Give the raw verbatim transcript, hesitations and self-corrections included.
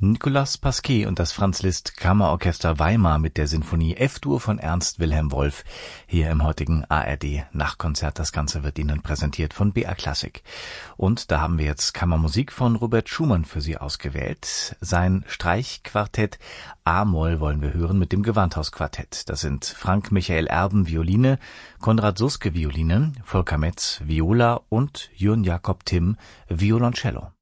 Nicolas Pasquet und das Franz Liszt Kammerorchester Weimar mit der Sinfonie F-Dur von Ernst Wilhelm Wolf hier im heutigen A R D Nachtkonzert. Das Ganze wird Ihnen präsentiert von B R Classic. Und da haben wir jetzt Kammermusik von Robert Schumann für Sie ausgewählt. Sein Streichquartett A-Moll wollen wir hören mit dem Gewandhausquartett. Das sind Frank Michael Erben Violine, Konrad Suske Violine, Volker Metz Viola und Jürgen Jakob Timm Violoncello.